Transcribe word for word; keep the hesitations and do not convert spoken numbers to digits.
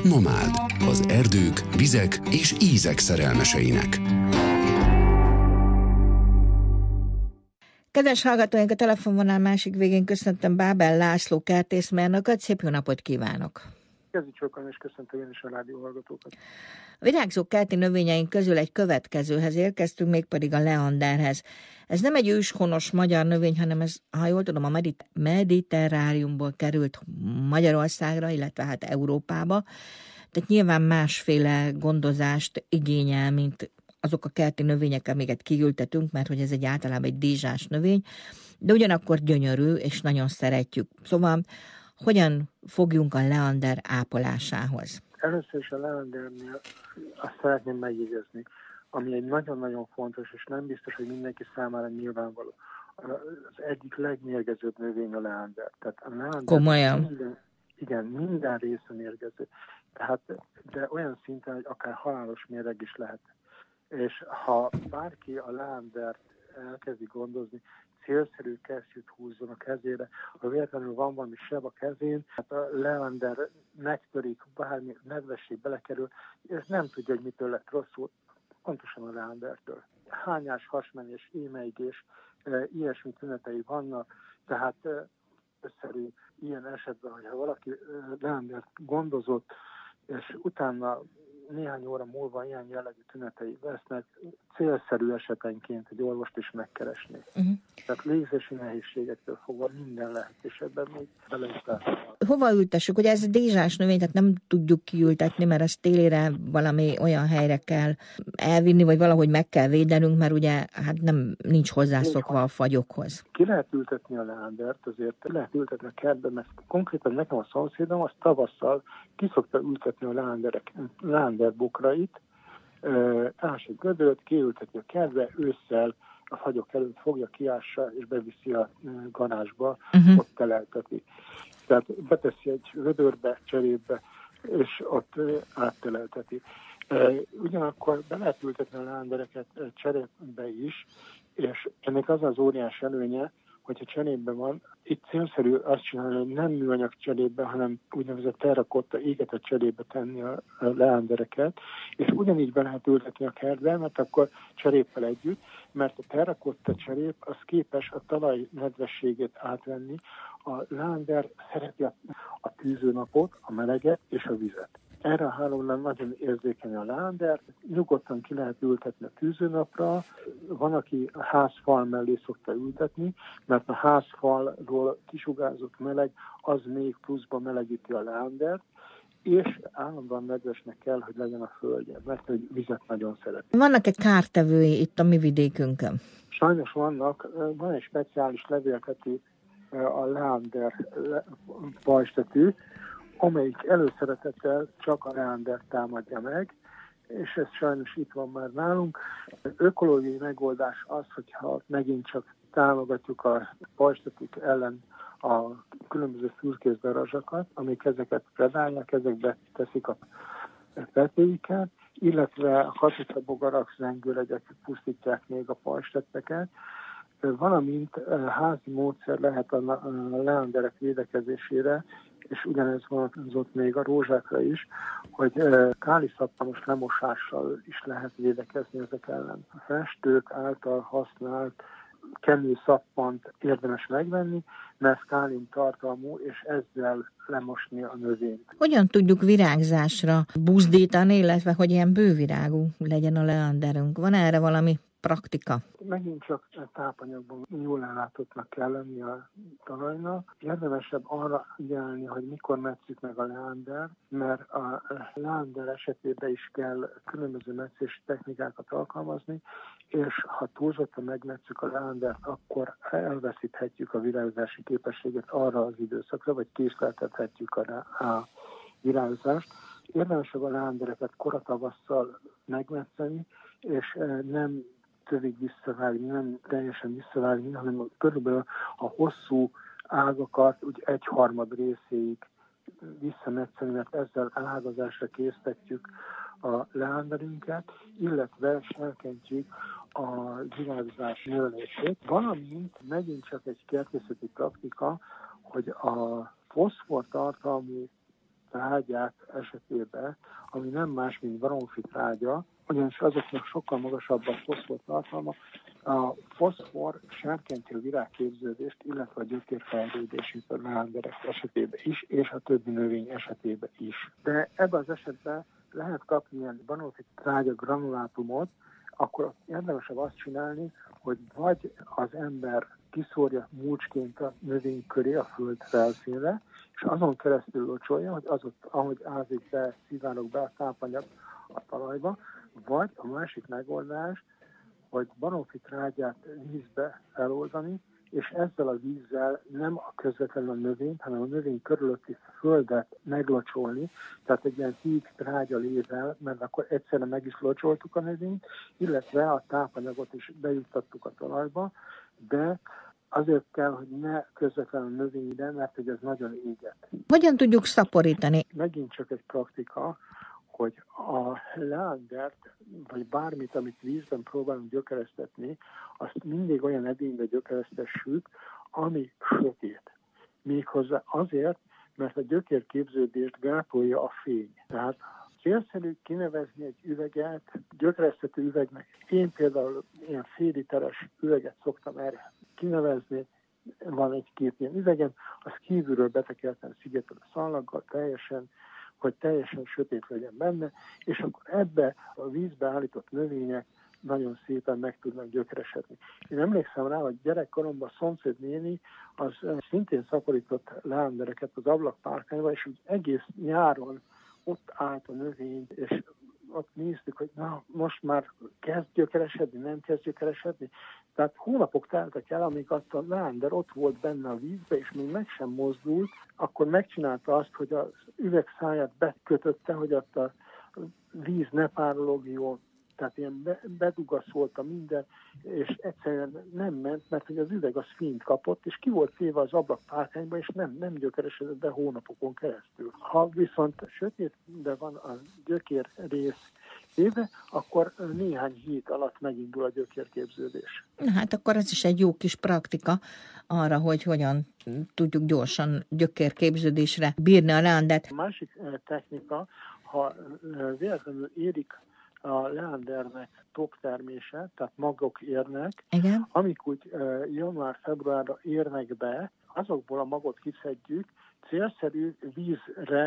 Nomád, az erdők, vizek és ízek szerelmeseinek. Kedves hallgatóink, a telefonvonal másik végén köszöntöm Bábel László kertészmérnököt. Szép jó napot kívánok! Kezdjük sokan, és köszöntöm én is a rádió hallgatókat. A virágzó kerti növényeink közül egy következőhez érkeztünk, mégpedig a leanderhez. Ez nem egy őshonos magyar növény, hanem ez, ha jól tudom, a medit- mediterráriumból került Magyarországra, illetve hát Európába. Tehát nyilván másféle gondozást igényel, mint azok a kerti növények, amiket kiültetünk, mert hogy ez egy általában egy dízsás növény, de ugyanakkor gyönyörű, és nagyon szeretjük. Szóval hogyan fogjunk a leander ápolásához? Először is a leandernél azt szeretném megjegyezni, ami egy nagyon-nagyon fontos, és nem biztos, hogy mindenki számára nyilvánvaló. Az egyik legmérgezőbb növény a leander. Tehát a leander Komolyan? Minden, igen, minden része mérgező. Tehát, de olyan szinten, hogy akár halálos méreg is lehet. És ha bárki a leandert elkezdi gondozni, célszerű kesztyűt húzzon a kezére, ha véletlenül van valami seb a kezén, hát a leander megtörik, bármi nedvesség belekerül, és nem tudja, hogy mitől lett rosszul, pontosan a leandertől. Hányás, hasmenés, émeigés, ilyesmi tünetei vannak, tehát összerű ilyen esetben, hogyha valaki leandert gondozott, és utána néhány óra múlva ilyen jellegű tünetei lesznek, célszerű esetenként egy orvost is megkeresni. Uh-huh. Tehát légzési nehézségektől fogva minden lehet, és ebben még beleültetni. Hova ültessük? Ugye ez dízsás növény, tehát nem tudjuk kiültetni, mert ezt télére valami olyan helyre kell elvinni, vagy valahogy meg kell védenünk, mert ugye hát nem nincs hozzászokva a fagyokhoz. Ki lehet ültetni a leandert, azért ki lehet ültetni a kertben, mert konkrétan nekem a szomszédom az tavasszal ki szokta ültetni a leanderek, leander bokrait, ás egy gödröt, kiülteti a kertbe, ősszel a fagyok előtt fogja, kiássa, és beviszi a garázsba, uh-huh. ott telelteti. Tehát beteszi egy gödörbe, cserépbe, és ott áttelelteti. Ugyanakkor be lehet ültetni a leandereket cserépbe is, és ennek az az óriás előnye, hogyha cserépben van, itt célszerű azt csinálni, hogy nem műanyag cserépbe, hanem úgynevezett terrakotta égetett cserépbe tenni a leandereket, és ugyanígy be lehet ültetni a kertbe, mert akkor cseréppel együtt, mert a terrakotta cserép az képes a talaj nedvességét átvenni. A leander szereti a, a tűzőnapot, a meleget és a vizet. Erre a háromra nagyon érzékeny a leander, nyugodtan ki lehet ültetni a tűzőnapra, van, aki a házfal mellé szokta ültetni, mert a házfalról kisugárzott meleg az még pluszban melegíti a leandert, és állandóan nedvesnek kell, hogy legyen a földje, mert hogy vizet nagyon szeret. Vannak-e kártevői itt a mi vidékünkön? Sajnos vannak, van egy speciális levéltető, a leander pajzstetű, amelyik előszeretettel csak a leandert támadja meg, és ez sajnos itt van már nálunk. Ökológiai megoldás az, hogyha megint csak támogatjuk a pajzstetűk ellen a különböző fürkészdarazsakat, amik ezeket predálják, ezekbe teszik a petéiket, illetve a katicabogarak, zengőlegyek pusztítják még a pajzsteteket, valamint házi módszer lehet a leanderek védekezésére, és ugyanez van ott még a rózsákra is, hogy káliszappanos lemosással is lehet védekezni ezek ellen. A festők által használt kenőszappant érdemes megvenni, mert kálium tartalmú, és ezzel lemosni a növényt. Hogyan tudjuk virágzásra buzdítani, illetve hogy ilyen bővirágú legyen a leanderünk? Van erre valami praktika? Megint csak tápanyagban jól ellátottnak kell lenni a talajnak. Érdemesebb arra figyelni, hogy mikor metszük meg a leander, mert a leander esetében is kell különböző metszési technikákat alkalmazni, és ha túlzottan megmetszük a leandert, akkor elveszíthetjük a virágzási képességet arra az időszakra, vagy késleltethetjük a, a virágzást. Érdemesebb a leandereket koratavasszal megmetszeni, és nem tövig visszavágni, nem teljesen visszavágni, hanem körülbelül a hosszú ágakat úgy egyharmad részéig visszametszeni, mert ezzel elágazásra késztetjük a leanderünket, illetve serkentjük a virágzás növelését. Valamint megint csak egy kertészeti praktika, hogy a foszfor tartalmú trágyák esetében, ami nem más, mint baromfi trágya, ugyanis azoknak sokkal magasabb a foszfor tartalma, a foszfor serkenti a virágképződést, illetve a gyökérfejlődését a leánderek esetében is, és a többi növény esetében is. De ebben az esetben lehet kapni ilyen baromfi trágya granulátumot, akkor érdemesebb azt csinálni, hogy vagy az ember kiszórja mulcsként a növény köré, a föld felszínre, és azon keresztül locsolja, hogy az ott, ahogy ázik be, szivárog be a tápanyag a talajba, vagy a másik megoldás, hogy baromfi trágyát vízbe eloldani, és ezzel a vízzel nem a közvetlenül a növényt, hanem a növény körülötti földet meglocsolni, tehát egy ilyen híg trágya lével, mert akkor egyszerre meg is locsoltuk a növényt, illetve a tápanyagot is bejuttattuk a talajba, de azért kell, hogy ne közvetlenül a növény ide, mert hogy ez nagyon éget. Hogyan tudjuk szaporítani? Megint csak egy praktika, hogy a leandert, vagy bármit, amit vízben próbálunk gyökeresztetni, azt mindig olyan edénybe gyökeresztessük, ami sötét. Méghozzá azért, mert a gyökérképződést gátolja a fény. Tehát célszerű kinevezni egy üveget, gyökeresztető üvegnek. Én például ilyen fél literes üveget szoktam erre kinevezni, van egy-két ilyen üvegem, azt kívülről betekeltem szigetelő szallaggal teljesen, hogy teljesen sötét legyen benne, és akkor ebbe a vízbe állított növények nagyon szépen meg tudnak gyökeresedni. Én emlékszem rá, hogy gyerekkoromban a szomszéd néni az szintén szaporított leándereket az ablakpárkányba, és úgy egész nyáron ott állt a növény, és ott néztük, hogy na, most már kezd gyökeresedni, nem kezd gyökeresedni. Tehát hónapok teltek el, amíg azt a leánder ott volt benne a vízbe, és még meg sem mozdult, akkor megcsinálta azt, hogy az üvegszáját bekötötte, hogy ott a víz ne párologjon, tehát ilyen be, bedugaszolta minden, és egyszerűen nem ment, mert hogy az üveg az fényt kapott, és ki volt téve az ablakpárkányba, és nem, nem gyökeresedett be hónapokon keresztül. Ha viszont sötét, de van a gyökér rész éve, akkor néhány hét alatt megindul a gyökérképződés. Hát akkor ez is egy jó kis praktika arra, hogy hogyan tudjuk gyorsan gyökérképződésre bírni a leandert. A másik technika, ha véletlenül érik a leandernek toktermése, tehát magok érnek, igen, amik úgy január-februárra érnek be, azokból a magot kiszedjük, célszerű vízre